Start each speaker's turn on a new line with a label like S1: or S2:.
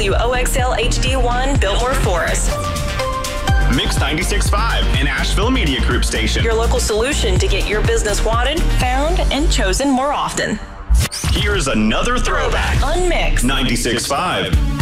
S1: WOXL HD1, Biltmore Forest.
S2: Mix 96.5, an Asheville Media Group station.
S1: Your local solution to get your business wanted, found, and chosen more often.
S2: Here's another throwback.
S1: Unmixed
S2: 96.5.